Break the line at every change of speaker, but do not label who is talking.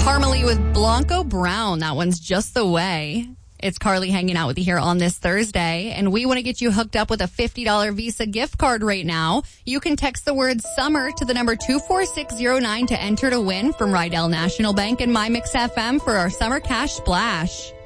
Carmelie with Blanco Brown. That one's Just the Way. It's Carly hanging out with you here on this Thursday, and we want to get you hooked up with a $50 Visa gift card right now. You can text the word summer to the number 24609 to enter to win from Rydell National Bank and MyMix FM for our Summer Cash Splash.